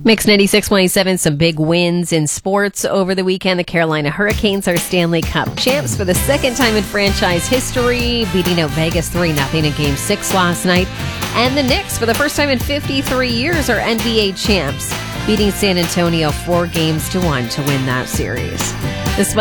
Mix 96.7, some big wins in sports over the weekend. The Carolina Hurricanes are Stanley Cup champs for the second time in franchise history, beating out Vegas 3-0 in Game 6 last night. And the Knicks, for the first time in 53 years, are NBA champs, beating San Antonio 4-1 to win that series. This